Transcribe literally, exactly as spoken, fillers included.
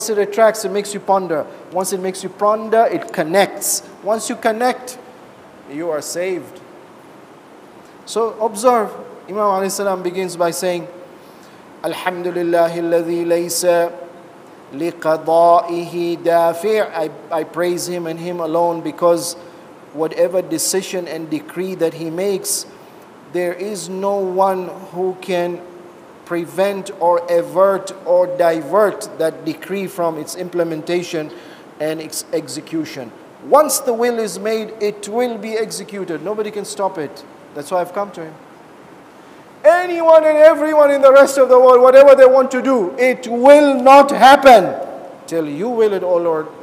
it attracts, it makes you ponder. Once it makes you ponder, it connects. Once you connect, you are saved. So observe, Imam alayhi salam begins by saying, Alhamdulillahi alladhi laysa liqada'ihi dafi'. I, I praise Him and Him alone, because whatever decision and decree that He makes, there is no one who can prevent or avert or divert that decree from its implementation and its execution. Once the will is made, it will be executed. Nobody can stop it. That's why I've come to Him. Anyone and everyone in the rest of the world, whatever they want to do, it will not happen till you will it, O Lord.